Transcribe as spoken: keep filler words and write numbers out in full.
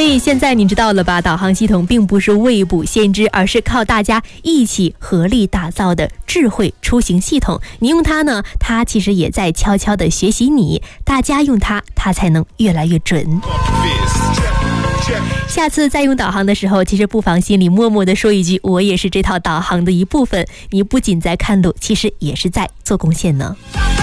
以现在你知道了吧，导航系统并不是未卜先知，而是靠大家一起合力打造的智慧出行系统。你用它呢，它其实也在悄悄地学习你，大家用它，它才能越来越准。下次再用导航的时候，其实不妨心里默默地说一句，我也是这套导航的一部分。你不仅在看路，其实也是在做贡献呢。